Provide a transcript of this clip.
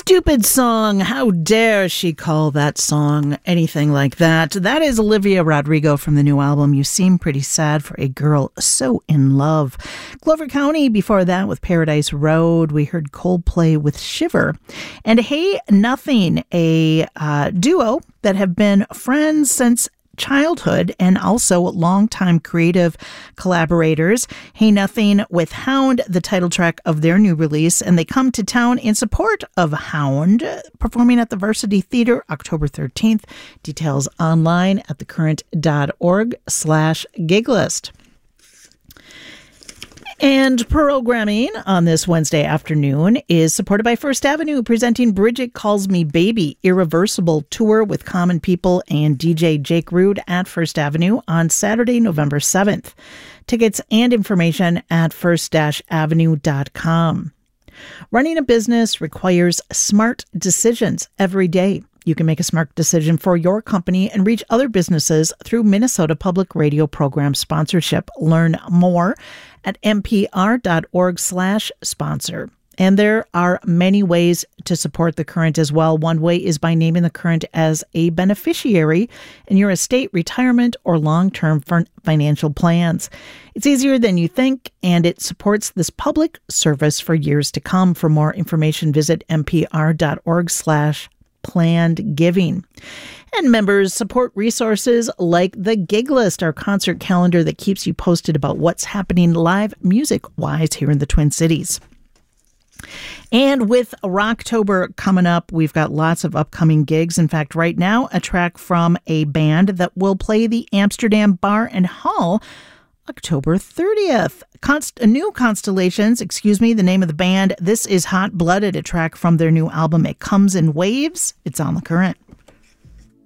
Stupid song. How dare she call that song anything like that? That is Olivia Rodrigo from the new album, You Seem Pretty Sad for a Girl So in Love. Clover County before that with Paradise Road. We heard Coldplay with Shiver. And Hey Nothing, a duo that have been friends since childhood and also longtime creative collaborators. Hey Nothing with Hound, the title track of their new release, and they come to town in support of Hound, performing at the Varsity Theater October 13th. Details online at thecurrent.org/giglist. And programming on this Wednesday afternoon is supported by First Avenue, presenting Bridget Calls Me Baby, Irreversible Tour with Common People and DJ Jake Rude at First Avenue on Saturday, November 7th. Tickets and information at first-avenue.com. Running a business requires smart decisions every day. You can make a smart decision for your company and reach other businesses through Minnesota Public Radio program sponsorship. Learn more at npr.org/sponsor. And there are many ways to support the Current as well. One way is by naming the Current as a beneficiary in your estate, retirement, or long-term financial plans. It's easier than you think, and it supports this public service for years to come. For more information, visit npr.org/planned giving. And members support resources like the Gig List, our concert calendar that keeps you posted about what's happening live music-wise here in the Twin Cities. And with Rocktober coming up, we've got lots of upcoming gigs. In fact, right now, a track from a band that will play the Amsterdam Bar and Hall October 30th. New Constellations, the name of the band. This is Hot Blooded, a track from their new album, It Comes in Waves. It's on the Current.